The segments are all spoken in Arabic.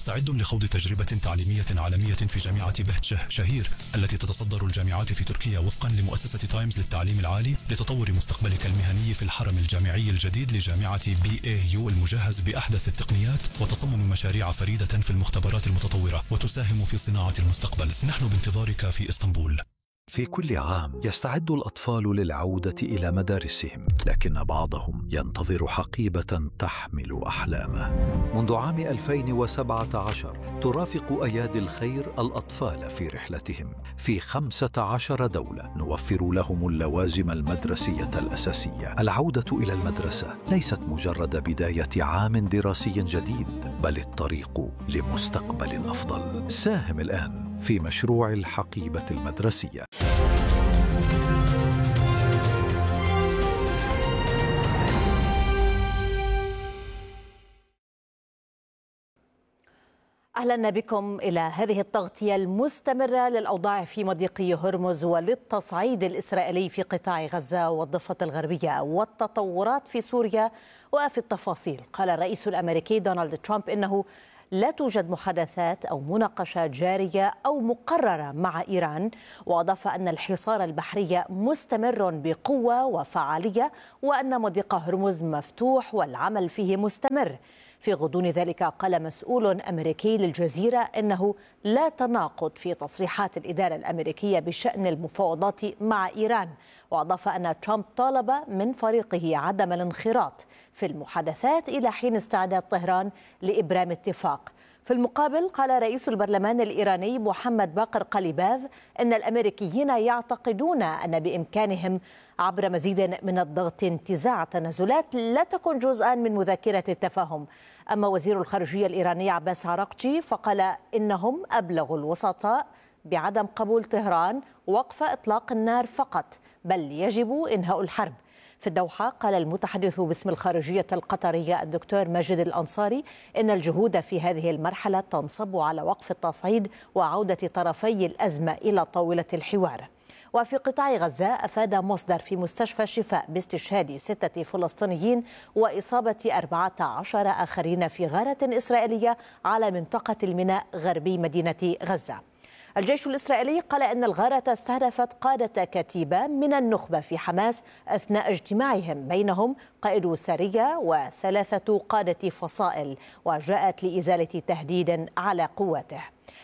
مستعد لخوض تجربة تعليمية عالمية في جامعة بهت شهير التي تتصدر الجامعات في تركيا وفقا لمؤسسة تايمز للتعليم العالي لتطور مستقبلك المهني في الحرم الجامعي الجديد لجامعة BAU المجهز بأحدث التقنيات وتصمم مشاريع فريدة في المختبرات المتطورة وتساهم في صناعة المستقبل. نحن بانتظارك في إسطنبول. في كل عام يستعد الأطفال للعودة إلى مدارسهم، لكن بعضهم ينتظر حقيبة تحمل أحلامه. منذ عام 2017 ترافق أيادي الخير الأطفال في رحلتهم في 15 دولة، نوفر لهم اللوازم المدرسية الأساسية. العودة إلى المدرسة ليست مجرد بداية عام دراسي جديد، بل الطريق لمستقبل أفضل. ساهم الآن في مشروع الحقيبة المدرسية. أهلا بكم إلى هذه التغطية المستمرة للأوضاع في مضيق هرمز وللتصعيد الإسرائيلي في قطاع غزة والضفة الغربية والتطورات في سوريا. وفي التفاصيل قال الرئيس الأمريكي دونالد ترامب إنه لا توجد محادثات أو مناقشات جارية أو مقررة مع إيران، وأضاف أن الحصار البحري مستمر بقوة وفعالية وأن مضيق هرمز مفتوح والعمل فيه مستمر. في غضون ذلك قال مسؤول أمريكي للجزيرة إنه لا تناقض في تصريحات الإدارة الأمريكية بشأن المفاوضات مع إيران، وأضاف أن ترامب طالب من فريقه عدم الانخراط في المحادثات إلى حين استعداد طهران لإبرام اتفاق. في المقابل قال رئيس البرلمان الإيراني محمد باقر قليباف إن الأمريكيين يعتقدون أن بإمكانهم عبر مزيد من الضغط انتزاع تنازلات لا تكون جزءا من مذكرة التفاهم. أما وزير الخارجية الإيراني عباس عراقجي فقال إنهم أبلغوا الوسطاء بعدم قبول طهران وقف إطلاق النار فقط، بل يجب إنهاء الحرب. في الدوحة قال المتحدث باسم الخارجية القطرية الدكتور ماجد الأنصاري إن الجهود في هذه المرحلة تنصب على وقف التصعيد وعودة طرفي الأزمة إلى طاولة الحوار. وفي قطاع غزة أفاد مصدر في مستشفى الشفاء باستشهاد 6 فلسطينيين وإصابة 14 آخرين في غارة إسرائيلية على منطقة الميناء غربي مدينة غزة. الجيش الإسرائيلي قال أن الغارة استهدفت قادة كتيبة من النخبة في حماس أثناء اجتماعهم، بينهم قائد سرية و3 قادة فصائل، وجاءت لإزالة تهديد على قواته.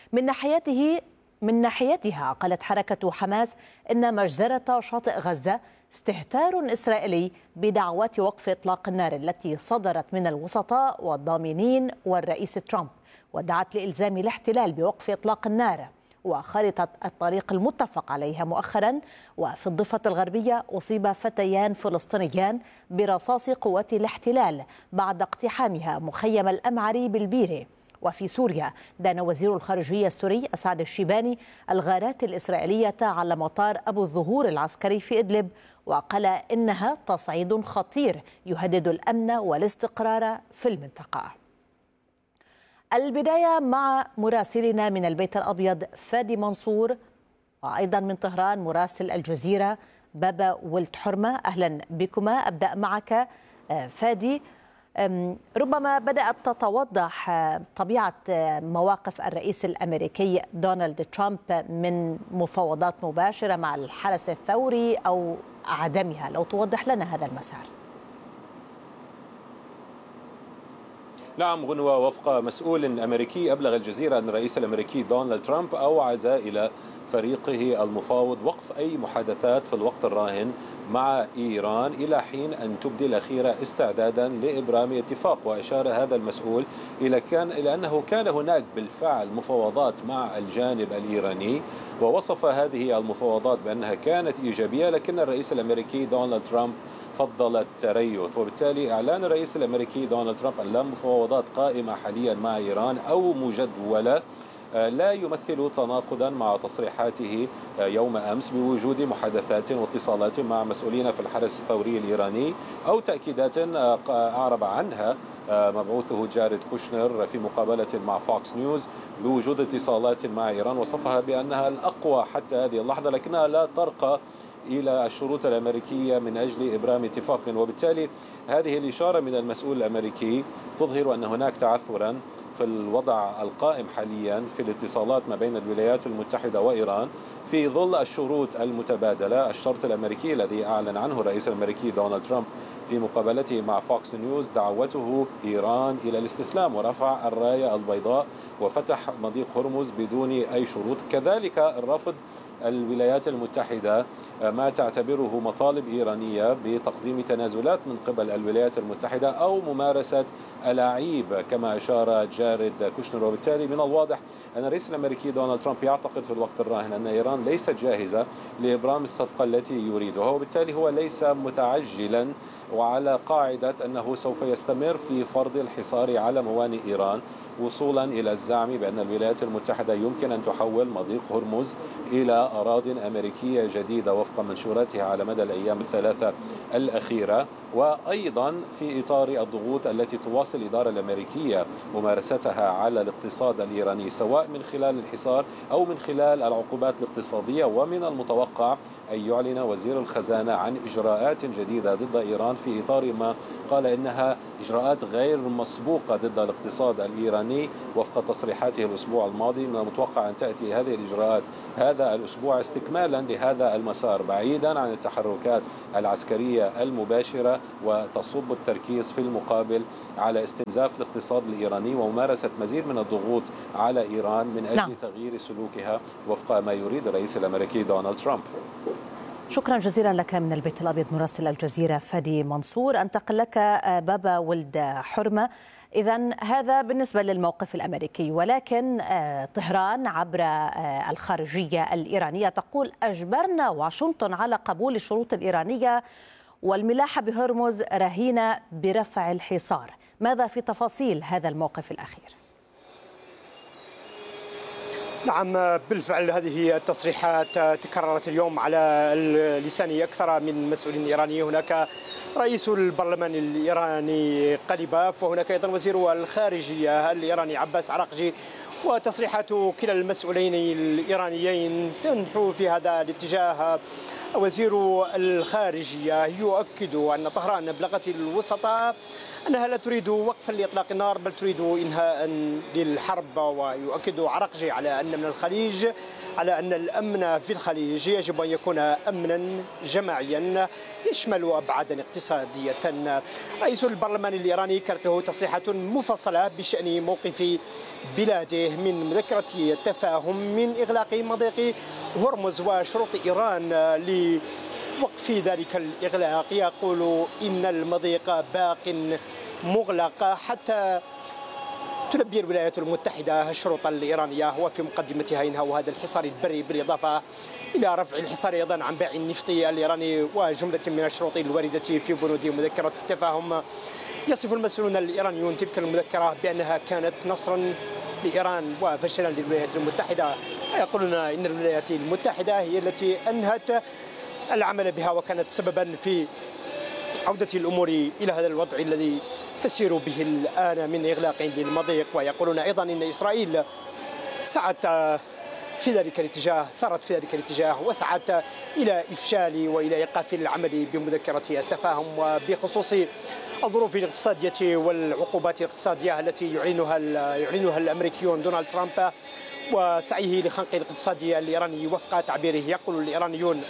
من ناحيتها قالت حركة حماس إن مجزرة شاطئ غزة استهتار إسرائيلي بدعوات وقف إطلاق النار التي صدرت من الوسطاء والضامنين والرئيس ترامب، ودعت لإلزام الاحتلال بوقف إطلاق النار وخريطة الطريق المتفق عليها مؤخرا. وفي الضفة الغربية أصيب فتيان فلسطينيان برصاص قوات الاحتلال بعد اقتحامها مخيم الأمعري بالبيرة. وفي سوريا دان وزير الخارجية السوري أسعد الشيباني الغارات الإسرائيلية على مطار أبو الظهور العسكري في إدلب، وقال إنها تصعيد خطير يهدد الأمن والاستقرار في المنطقة. البداية مع مراسلنا من البيت الأبيض فادي منصور، وأيضا من طهران مراسل الجزيرة بابا ولد حرمة. أهلا بكما. أبدأ معك فادي، ربما بدأت تتوضح طبيعة مواقف الرئيس الأمريكي دونالد ترامب من مفاوضات مباشرة مع الحرس الثوري أو عدمها، لو توضح لنا هذا المسار. نعم غنوة، وفق مسؤول أمريكي أبلغ الجزيرة أن الرئيس الأمريكي دونالد ترامب أوعز إلى فريقه المفاوض وقف أي محادثات في الوقت الراهن مع إيران إلى حين أن تبدي الأخيرة استعدادا لإبرام اتفاق. وأشار هذا المسؤول إلى أنه كان هناك بالفعل مفاوضات مع الجانب الإيراني، ووصف هذه المفاوضات بأنها كانت إيجابية، لكن الرئيس الأمريكي دونالد ترامب فضل التريث. وبالتالي إعلان الرئيس الأمريكي دونالد ترامب أن لا مفاوضات قائمة حاليا مع إيران أو مجدولة لا يمثل تناقضا مع تصريحاته يوم أمس بوجود محادثات واتصالات مع مسؤولين في الحرس الثوري الإيراني أو تأكيدات أعرب عنها مبعوثه جاريد كوشنر في مقابلة مع فوكس نيوز بوجود اتصالات مع إيران، وصفها بأنها الأقوى حتى هذه اللحظة، لكنها لا ترقى إلى الشروط الأمريكية من أجل إبرام اتفاق. وبالتالي هذه الإشارة من المسؤول الأمريكي تظهر أن هناك تعثرا في الوضع القائم حاليا في الاتصالات ما بين الولايات المتحدة وإيران في ظل الشروط المتبادلة. الشرط الأمريكي الذي أعلن عنه الرئيس الأمريكي دونالد ترامب في مقابلته مع فوكس نيوز دعوته إيران إلى الاستسلام ورفع الراية البيضاء وفتح مضيق هرمز بدون أي شروط. كذلك الرفض الولايات المتحدة ما تعتبره مطالب إيرانية بتقديم تنازلات من قبل الولايات المتحدة أو ممارسة ألاعيب كما أشار جاريد كوشنر. وبالتالي من الواضح أن الرئيس الأمريكي دونالد ترامب يعتقد في الوقت الراهن أن إيران ليست جاهزة لإبرام الصفقة التي يريدها، وبالتالي هو ليس متعجلا وعلى قاعدة أنه سوف يستمر في فرض الحصار على موانئ إيران وصولا إلى الزعم بأن الولايات المتحدة يمكن أن تحول مضيق هرمز إلى أراضٍ أمريكية جديدة وفق منشوراتها على مدى الأيام الثلاثة الأخيرة. وأيضا في إطار الضغوط التي تواصل الإدارة الأمريكية ممارستها على الاقتصاد الإيراني سواء من خلال الحصار أو من خلال العقوبات الاقتصادية، ومن المتوقع أن يعلن وزير الخزانة عن إجراءات جديدة ضد إيران في إطار ما قال إنها إجراءات غير مسبوقة ضد الاقتصاد الإيراني وفق تصريحاته الأسبوع الماضي. من المتوقع أن تأتي هذه الإجراءات هذا الأسبوع استكمالا لهذا المسار بعيدا عن التحركات العسكرية المباشرة، وتصب التركيز في المقابل على استنزاف الاقتصاد الإيراني وممارسة مزيد من الضغوط على إيران من أجل تغيير سلوكها وفق ما يريد الرئيس الأمريكي دونالد ترامب. شكرا جزيلا لك من البيت الأبيض مراسل الجزيرة فادي منصور. أنتقل لك بابا ولد حرمة. إذن هذا بالنسبة للموقف الأمريكي، ولكن طهران عبر الخارجية الإيرانية تقول أجبرنا واشنطن على قبول الشروط الإيرانية والملاحة بهرمز رهينة برفع الحصار. ماذا في تفاصيل هذا الموقف الأخير؟ نعم بالفعل هذه التصريحات تكررت اليوم على لسان أكثر من مسؤول إيراني. هناك رئيس البرلمان الإيراني قليباف، وهناك أيضا وزير الخارجية الإيراني عباس عراقجي، وتصريحات كلا المسؤولين الإيرانيين تنحو في هذا الاتجاه. وزير الخارجية يؤكد أن طهران أبلغت الوسطاء أنها لا تريد وقفا لإطلاق النار بل تريد إنهاء للحرب. ويؤكد عراقجي على أن من الخليج على أن الأمن في الخليج يجب أن يكون أمنا جماعيا يشمل أبعادا اقتصادية. رئيس البرلمان الإيراني كانت له تصريحات مفصلة بشأن موقف بلاده من مذكرة التفاهم من إغلاق مضيق هرمز وشروط إيران لوقف ذلك الإغلاق. يقول إن المضيق باق مغلق حتى تلبي الولايات المتحدة الشروط الإيرانية، وفي مقدمتها إنهاء هذا الحصار البري بالإضافة إلى رفع الحصار أيضا عن بيع النفط الإيراني وجملة من الشروط الواردة في بنود مذكرة التفاهم. يصف المسؤولون الإيرانيون تلك المذكرة بأنها كانت نصرا لإيران وفشلا للولايات المتحدة. يقولون إن الولايات المتحدة هي التي أنهت العمل بها وكانت سببا في عودة الأمور إلى هذا الوضع الذي تسير به الآن من إغلاق للمضيق. ويقولون أيضا إن إسرائيل سعت في ذلك الاتجاه، سارت في ذلك الاتجاه وسعت إلى إفشال وإلى إيقاف العمل بمذكرة التفاهم. وبخصوص الظروف الاقتصادية والعقوبات الاقتصادية التي يعلنها الأمريكيون دونالد ترامب وسعيه لخنق الاقتصاد الإيراني وفق تعبيره، يقول الإيرانيون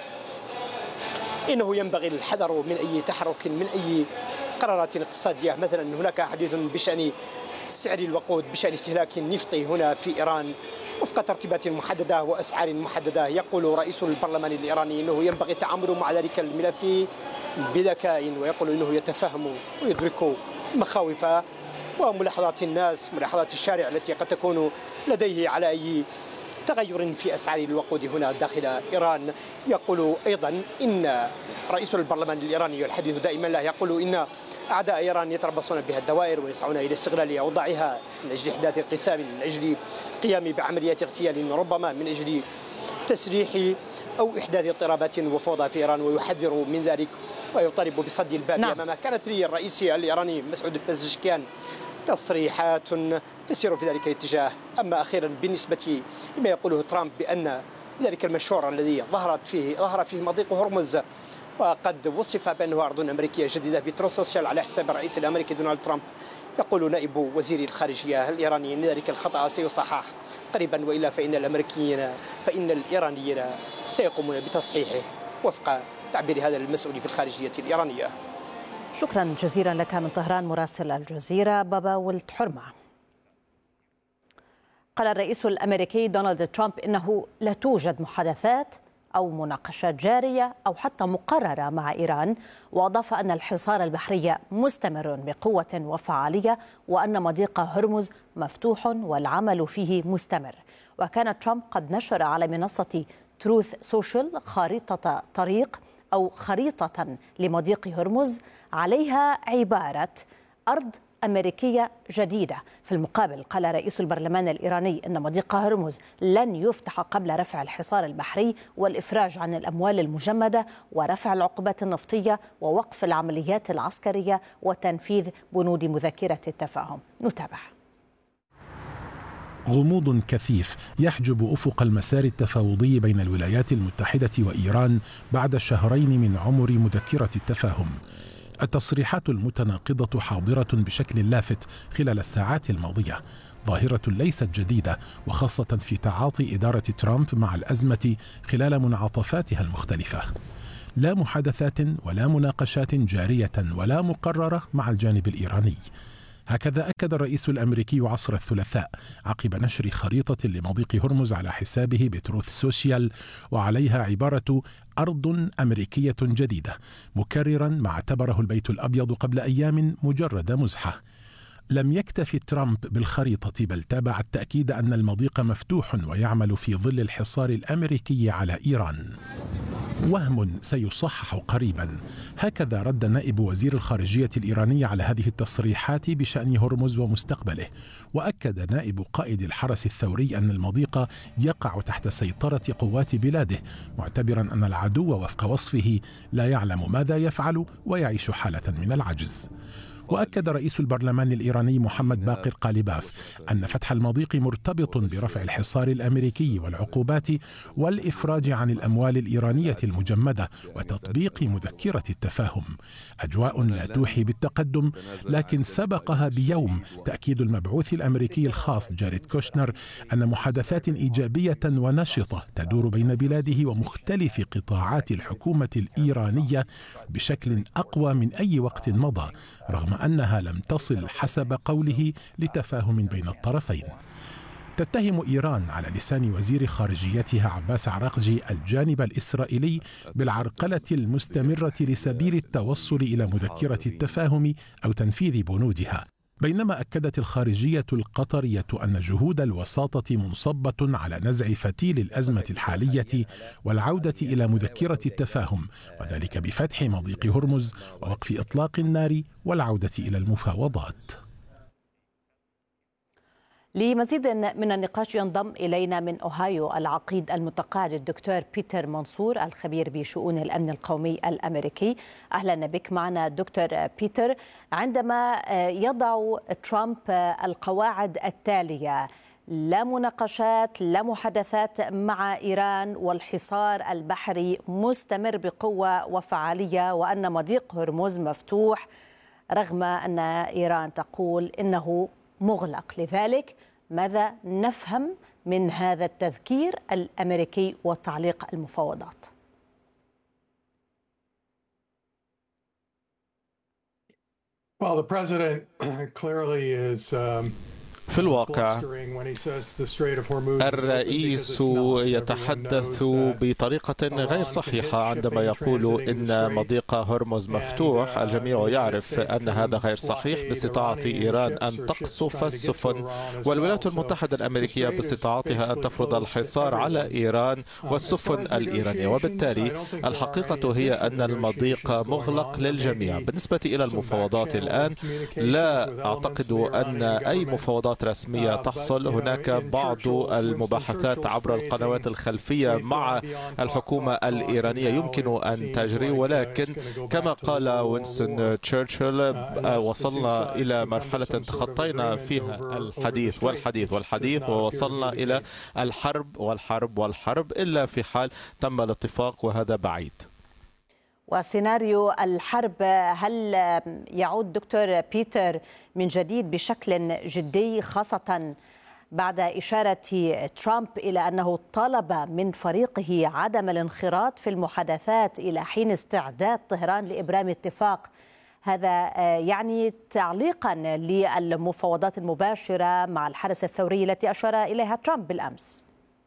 إنه ينبغي الحذر من أي تحرك من أي قرارات اقتصادية. مثلا هناك حديث بشأن سعر الوقود، بشأن استهلاك النفط هنا في إيران وفق ترتيبات محددة وأسعار محددة. يقول رئيس البرلمان الإيراني إنه ينبغي التعامل مع ذلك الملف بذكاء، ويقول إنه يتفهم ويدرك مخاوف وملاحظات الناس، ملاحظات الشارع التي قد تكون لديه على أي تغير في أسعار الوقود هنا داخل إيران. يقول أيضا إن رئيس البرلمان الإيراني الحديث دائما لا يقول إن أعداء إيران يتربصون بها الدوائر ويسعون إلى استغلال أوضاعها من أجل إحداث انقسام، من أجل القيام بعمليات اغتيال، ربما من أجل تسريح أو إحداث اضطرابات وفوضى في إيران، ويحذر من ذلك ويطالب بصد الباب أمامه. كانت لي الرئيس الإيراني مسعود بزشكيان تصريحات تسير في ذلك الاتجاه. أما أخيرا بالنسبة لما يقوله ترامب بأن ذلك المشروع الذي ظهر فيه مضيق هرمز وقد وصف بأنه أرض أمريكية جديدة في تروس سوشيال على حساب الرئيس الأمريكي دونالد ترامب، يقول نائب وزير الخارجية الإيراني أن ذلك الخطأ سيصحح قريبا، وإلا فإن الإيرانيين سيقومون بتصحيحه وفق تعبير هذا المسؤول في الخارجية الإيرانية. شكرا جزيلا لك من طهران مراسل الجزيرة بابا ولد حرمة. قال الرئيس الأمريكي دونالد ترامب إنه لا توجد محادثات أو مناقشات جارية أو حتى مقررة مع إيران، وأضاف أن الحصار البحري مستمر بقوة وفعالية وأن مضيق هرمز مفتوح والعمل فيه مستمر. وكان ترامب قد نشر على منصة تروث سوشيال خريطة طريق أو خريطة لمضيق هرمز عليها عبارة أرض أمريكية جديدة. في المقابل قال رئيس البرلمان الإيراني أن مضيق هرمز لن يفتح قبل رفع الحصار البحري والإفراج عن الأموال المجمدة ورفع العقوبات النفطية ووقف العمليات العسكرية وتنفيذ بنود مذكرة التفاهم. نتابع. غموض كثيف يحجب أفق المسار التفاوضي بين الولايات المتحدة وإيران بعد شهرين من عمر مذكرة التفاهم. التصريحات المتناقضة حاضرة بشكل لافت خلال الساعات الماضية، ظاهرة ليست جديدة وخاصة في تعاطي إدارة ترامب مع الأزمة خلال منعطفاتها المختلفة. لا محادثات ولا مناقشات جارية ولا مقررة مع الجانب الإيراني. هكذا أكد الرئيس الأمريكي عصر الثلاثاء عقب نشر خريطة لمضيق هرمز على حسابه بتروث سوشيال وعليها عبارة أرض أمريكية جديدة، مكررا ما اعتبره البيت الأبيض قبل أيام مجرد مزحة. لم يكتف ترامب بالخريطة بل تابع التأكيد أن المضيق مفتوح ويعمل في ظل الحصار الأمريكي على إيران. وهم سيصحح قريبا، هكذا رد نائب وزير الخارجية الإيراني على هذه التصريحات بشأن هرمز ومستقبله. وأكد نائب قائد الحرس الثوري أن المضيق يقع تحت سيطرة قوات بلاده، معتبرا أن العدو وفق وصفه لا يعلم ماذا يفعل ويعيش حالة من العجز. وأكد رئيس البرلمان الإيراني محمد باقر قالباف أن فتح المضيق مرتبط برفع الحصار الأمريكي والعقوبات والإفراج عن الأموال الإيرانية المجمدة وتطبيق مذكرة التفاهم. أجواء لا توحي بالتقدم، لكن سبقها بيوم تأكيد المبعوث الأمريكي الخاص جاريد كوشنر أن محادثات إيجابية ونشطة تدور بين بلاده ومختلف قطاعات الحكومة الإيرانية بشكل أقوى من أي وقت مضى، رغم أنها لم تصل حسب قوله لتفاهم بين الطرفين. تتهم إيران على لسان وزير خارجيتها عباس عراقجي الجانب الإسرائيلي بالعرقلة المستمرة لسبيل التوصل إلى مذكرة التفاهم أو تنفيذ بنودها، بينما أكدت الخارجية القطرية أن جهود الوساطة منصبة على نزع فتيل الأزمة الحالية والعودة إلى مذكرة التفاهم، وذلك بفتح مضيق هرمز ووقف إطلاق النار والعودة إلى المفاوضات. لمزيد من النقاش ينضم إلينا من أوهايو العقيد المتقاعد الدكتور بيتر منصور الخبير بشؤون الأمن القومي الأمريكي. أهلا بك معنا دكتور بيتر. عندما يضع ترامب القواعد التالية، لا مناقشات لا محادثات مع إيران والحصار البحري مستمر بقوة وفعالية وأن مضيق هرمز مفتوح رغم أن إيران تقول إنه مغلق، لذلك ماذا نفهم من هذا التذكير الأمريكي وتعليق المفاوضات؟ Well, the president clearly is في الواقع الرئيس يتحدث بطريقة غير صحيحة عندما يقول إن مضيق هرمز مفتوح. الجميع يعرف أن هذا غير صحيح باستطاعة إيران أن تقصف السفن، والولايات المتحدة الأمريكية باستطاعتها أن تفرض الحصار على إيران والسفن الإيرانية، وبالتالي الحقيقة هي أن المضيق مغلق للجميع. بالنسبة إلى المفاوضات الآن، لا أعتقد أن أي مفاوضات رسمية تحصل. هناك بعض المباحثات عبر القنوات الخلفية مع الحكومة الإيرانية يمكن أن تجري، ولكن كما قال وينستون تشرشل وصلنا إلى مرحلة تخطينا فيها الحديث والحديث والحديث ووصلنا إلى الحرب والحرب والحرب إلا في حال تم الاتفاق، وهذا بعيد. وسيناريو الحرب، هل يعود دكتور بيتر من جديد بشكل جدي، خاصة بعد إشارة ترامب إلى أنه طلب من فريقه عدم الانخراط في المحادثات إلى حين استعداد طهران لإبرام اتفاق؟ هذا يعني تعليقا للمفاوضات المباشرة مع الحرس الثوري التي أشار إليها ترامب بالأمس.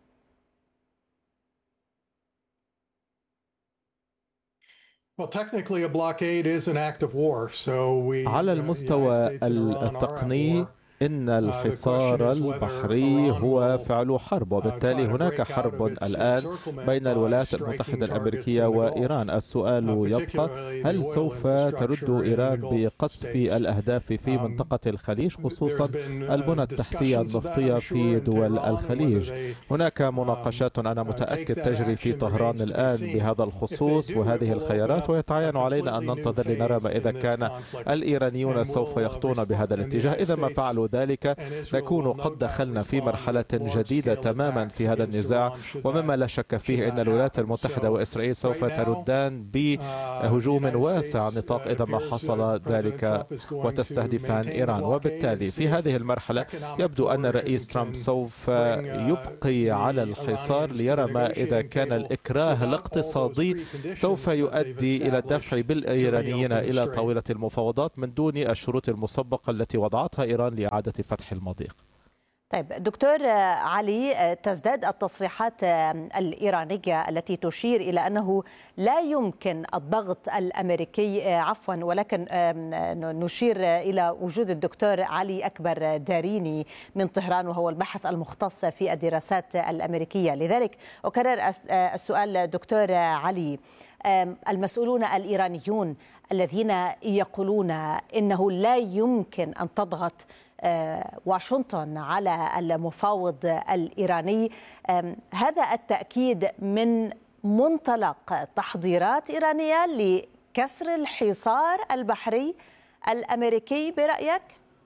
على المستوى التقني إن الحصار البحري هو فعل حرب، وبالتالي هناك حرب الآن بين الولايات المتحدة الأمريكية وإيران. السؤال يبقى: هل سوف ترد إيران بقصف الأهداف في منطقة الخليج، خصوصا البنى التحتية النفطية في دول الخليج؟ هناك مناقشات أنا متأكد تجري في طهران الآن بهذا الخصوص وهذه الخيارات، ويتعين علينا أن ننتظر لنرى ما إذا كان الإيرانيون سوف يخطون بهذا الاتجاه. إذا ما فعلوا ذلك نكون قد دخلنا في مرحلة جديدة تماما في هذا النزاع، ومما لا شك فيه أن الولايات المتحدة وإسرائيل سوف تردان بهجوم واسع النطاق إذا ما حصل ذلك وتستهدفان إيران. وبالتالي في هذه المرحلة يبدو أن الرئيس ترامب سوف يبقي على الحصار ليرى ما إذا كان الإكراه الاقتصادي سوف يؤدي إلى الدفع بالإيرانيين إلى طاولة المفاوضات من دون الشروط المسبقة التي وضعتها إيران لإعادة فتح المضيق. طيب دكتور علي، تزداد التصريحات الإيرانية التي تشير إلى أنه لا يمكن الضغط الأمريكي ولكن نشير إلى وجود الدكتور علي أكبر داريني من طهران، وهو الباحث المختص في الدراسات الأمريكية. لذلك أكرر السؤال دكتور علي: المسؤولون الإيرانيون الذين يقولون إنه لا يمكن أن تضغط واشنطن على المفاوض الإيراني، هذا التأكيد من منطلق تحضيرات إيرانية لكسر الحصار البحري الأمريكي برأيك؟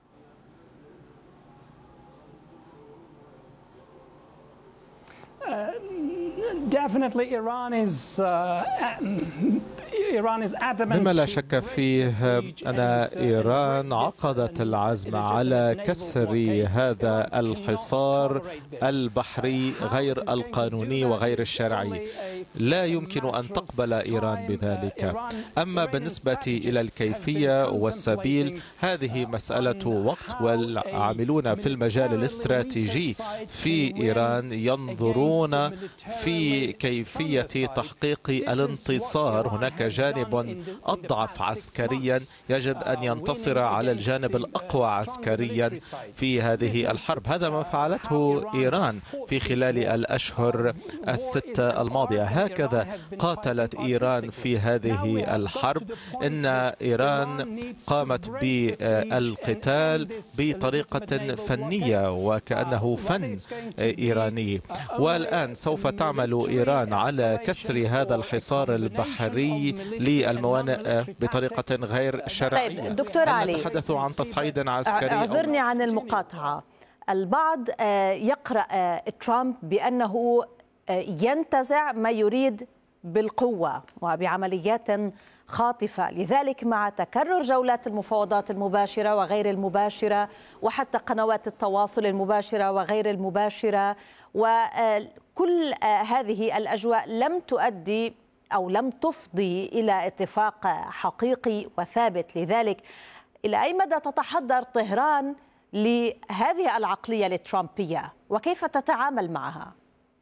مما لا شك فيه أن إيران عقدت العزم على كسر هذا الحصار البحري غير القانوني وغير الشرعي. لا يمكن أن تقبل إيران بذلك. أما بالنسبة إلى الكيفية والسبيل هذه مسألة وقت، والعاملون في المجال الاستراتيجي في إيران ينظرون في كيفية تحقيق الانتصار. هناك جانب أضعف عسكريا يجب أن ينتصر على الجانب الأقوى عسكريا في هذه الحرب. هذا ما فعلته إيران في خلال الأشهر الستة الماضية. هكذا قاتلت إيران في هذه الحرب. إن إيران قامت بالقتال بطريقة فنية وكأنه فن إيراني، والآن سوف تعمل إيران على كسر هذا الحصار البحري للموانئ بطريقة غير شرعية. طيب دكتور علي، نتحدث عن تصعيد عسكري. اعذرني عن المقاطعة. البعض يقرأ ترامب بأنه ينتزع ما يريد بالقوة وبعمليات خاطفة، لذلك مع تكرر جولات المفاوضات المباشرة وغير المباشرة وحتى قنوات التواصل المباشرة وغير المباشرة، وكل هذه الأجواء لم تؤدي أو لم تفضي إلى اتفاق حقيقي وثابت. لذلك إلى أي مدى تتحضر طهران لهذه العقلية الترامبية وكيف تتعامل معها؟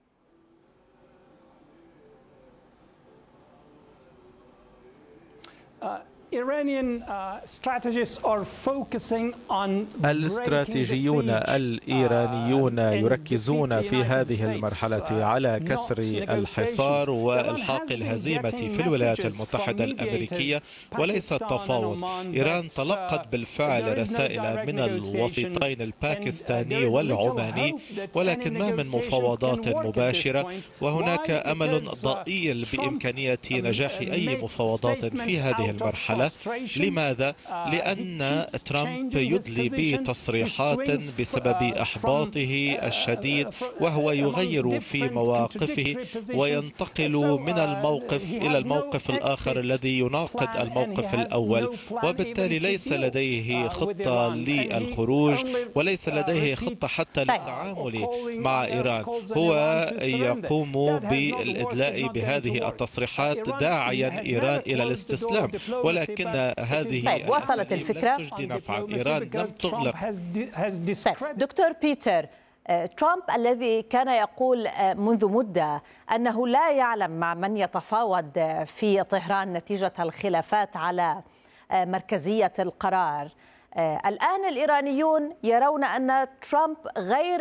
الاستراتيجيون الإيرانيون يركزون في هذه المرحلة على كسر الحصار وإلحاق الهزيمة في الولايات المتحدة الأمريكية وليس التفاوض. إيران تلقت بالفعل رسائل من الوسيطين الباكستاني والعماني، ولكن ما من مفاوضات مباشرة، وهناك أمل ضئيل بإمكانية نجاح أي مفاوضات في هذه المرحلة. المسألة. لماذا؟ لأن ترامب يدلي بتصريحات بسبب إحباطه الشديد، وهو يغير في مواقفه وينتقل من الموقف إلى الموقف الآخر الذي يناقض الموقف الأول، وبالتالي ليس لديه خطة للخروج وليس لديه خطة حتى للتعامل مع إيران. هو يقوم بالإدلاء بهذه التصريحات داعيا إيران إلى الاستسلام، ولكن هذه وصلت الفكرة. لم تجدي نفعا. إيران لم تغلق. دكتور بيتر، ترامب الذي كان يقول منذ مدة أنه لا يعلم مع من يتفاوض في طهران نتيجة الخلافات على مركزية القرار، الآن الإيرانيون يرون أن ترامب غير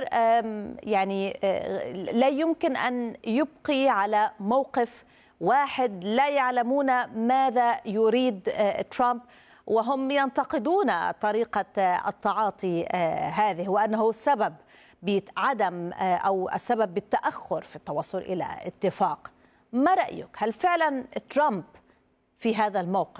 لا يمكن أن يبقي على موقف واحد، لا يعلمون ماذا يريد ترامب، وهم ينتقدون طريقة التعاطي هذه، وأنه سبب بعدم أو السبب بالتأخر في التوصل إلى اتفاق. ما رأيك؟ هل فعلا ترامب في هذا الموقع؟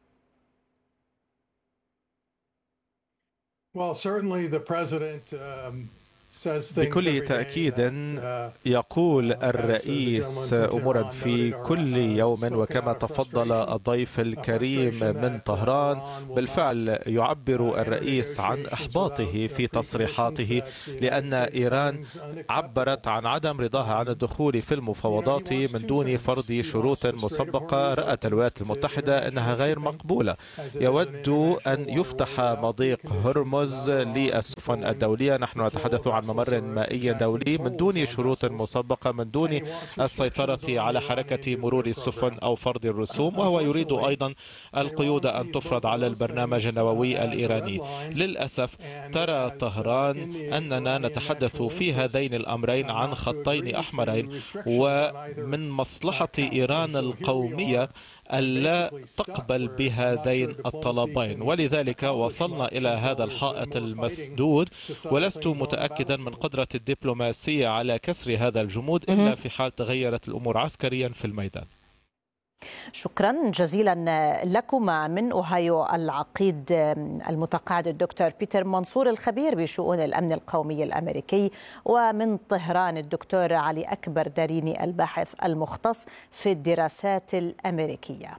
Well, certainly the president بكل تأكيد يقول الرئيس أمورا في كل يوم، وكما تفضل الضيف الكريم من طهران بالفعل يعبر الرئيس عن إحباطه في تصريحاته، لأن إيران عبرت عن عدم رضاها عن الدخول في المفاوضات من دون فرض شروط مسبقة. رأت الولايات المتحدة أنها غير مقبولة. يود أن يفتح مضيق هرمز للسفن الدولية. نحن نتحدث عن ممر مائي دولي من دون شروط مسبقة، من دون السيطرة على حركة مرور السفن أو فرض الرسوم، وهو يريد أيضا القيود أن تفرض على البرنامج النووي الإيراني. للأسف ترى طهران أننا نتحدث في هذين الأمرين عن خطين أحمرين، ومن مصلحة إيران القومية ألا تقبل بهذين الطلبين، ولذلك وصلنا إلى هذا الحائط المسدود. ولست متأكدا من قدرة الدبلوماسية على كسر هذا الجمود إلا في حال تغيرت الأمور عسكريا في الميدان. شكرا جزيلا لكما. من أوهايو العقيد المتقاعد الدكتور بيتر منصور الخبير بشؤون الأمن القومي الأمريكي، ومن طهران الدكتور علي أكبر داريني الباحث المختص في الدراسات الأمريكية.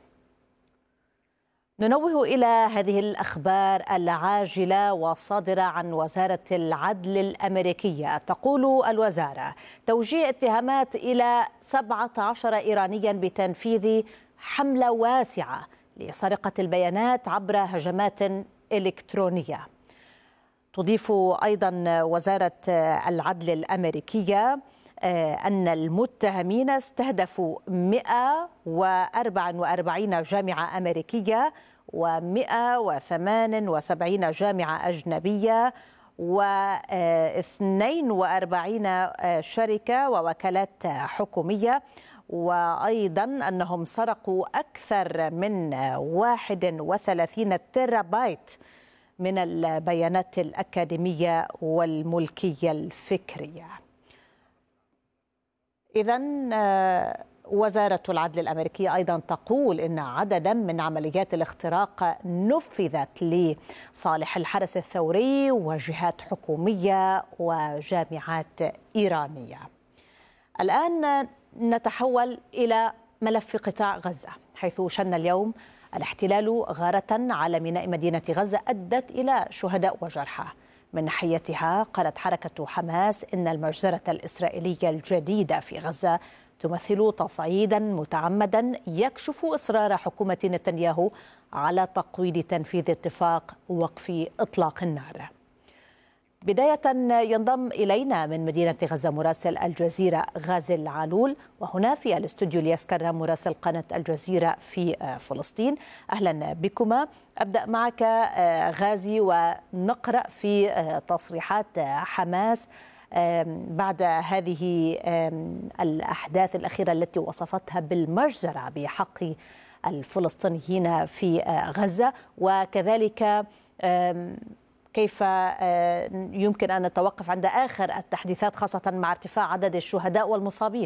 ننوه إلى هذه الأخبار العاجلة وصادرة عن وزارة العدل الأمريكية. تقول الوزارة توجيه اتهامات إلى 17 إيرانيا بتنفيذ حملة واسعة لسرقة البيانات عبر هجمات إلكترونية. تضيف أيضا وزارة العدل الأمريكية أن المتهمين استهدفوا 144 جامعة أمريكية و178 جامعة أجنبية و42 شركة ووكالات حكومية، وأيضا أنهم سرقوا أكثر من 31 تيرابايت من البيانات الأكاديمية والملكية الفكرية. إذن وزارة العدل الأمريكية أيضا تقول إن عددا من عمليات الاختراق نفذت لصالح الحرس الثوري وجهات حكومية وجامعات إيرانية. الآن نتحول إلى ملف قطاع غزة، حيث شن اليوم الاحتلال غارة على ميناء مدينة غزة أدت إلى شهداء وجرحى. من ناحيتها قالت حركة حماس إن المجزرة الإسرائيلية الجديدة في غزة تمثل تصعيدا متعمدا يكشف إصرار حكومة نتنياهو على تقويض تنفيذ اتفاق وقف إطلاق النار. بداية ينضم إلينا من مدينة غزة مراسل الجزيرة غازي العلول، وهنا في الاستوديو الياس كرام مراسل قناة الجزيرة في فلسطين. أهلا بكما. أبدأ معك غازي ونقرأ في تصريحات حماس بعد هذه الأحداث الأخيرة التي وصفتها بالمجزرة بحق الفلسطينيين في غزة، وكذلك كيف يمكن أن نتوقف عند آخر التحديثات خاصة مع ارتفاع عدد الشهداء والمصابين؟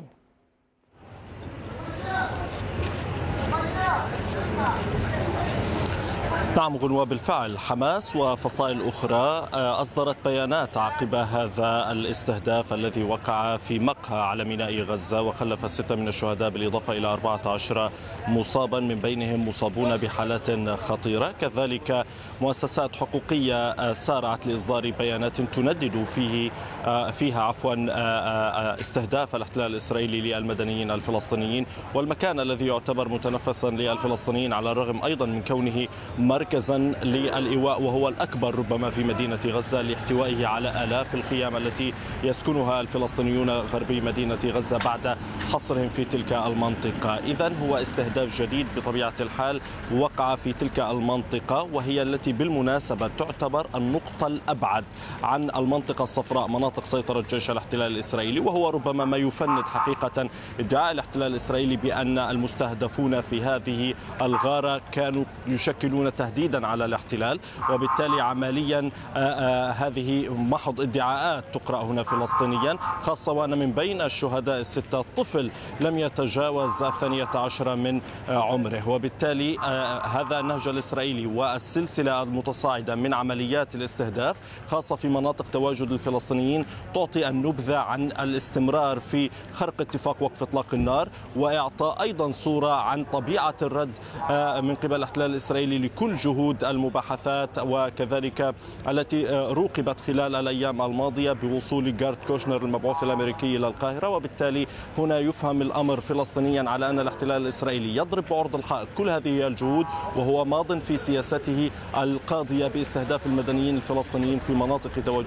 نعم غنوة، بالفعل حماس وفصائل أخرى أصدرت بيانات عقب هذا الاستهداف الذي وقع في مقهى على ميناء غزة وخلف 6 من الشهداء بالإضافة إلى 14 مصابا، من بينهم مصابون بحالات خطيرة. كذلك مؤسسات حقوقية سارعت لإصدار بيانات تندد فيها استهداف الاحتلال الإسرائيلي للمدنيين الفلسطينيين والمكان الذي يعتبر متنفسا للفلسطينيين على الرغم أيضا من كونه مركزا للإيواء وهو الأكبر ربما في مدينة غزة لاحتوائه على آلاف الخيام التي يسكنها الفلسطينيون غربي مدينة غزة بعد حصرهم في تلك المنطقة. إذن هو استهداف جديد بطبيعة الحال وقع في تلك المنطقة، وهي التي بالمناسبة تعتبر النقطة الأبعد عن المنطقة الصفراء، مناطق سيطرة جيش الاحتلال الإسرائيلي، وهو ربما ما يفند حقيقة ادعاء الاحتلال الإسرائيلي بأن المستهدفون في هذه الغارة كانوا يشكلون تهديدا على الاحتلال، وبالتالي عمليا هذه محض ادعاءات تقرأ هنا فلسطينيا، خاصة وأن من بين الشهداء 6 طفل لم يتجاوز 12 من عمره. وبالتالي هذا النهج الإسرائيلي والسلسلة المتصاعدة من عمليات الاستهداف خاصة في مناطق تواجد الفلسطينيين تعطي النبذة عن الاستمرار في خرق اتفاق وقف إطلاق النار، وإعطاء أيضا صورة عن طبيعة الرد من قبل الاحتلال الإسرائيلي لكل جهود المباحثات وكذلك التي روقبت خلال الأيام الماضية بوصول جارد كوشنر المبعوث الأمريكي إلى القاهرة. وبالتالي هنا يفهم الأمر فلسطينيا على أن الاحتلال الإسرائيلي يضرب بعرض الحائط كل هذه الجهود، وهو ماض في سياسته القاضية باستهداف المدنيين الفلسطينيين في مناطق تواجد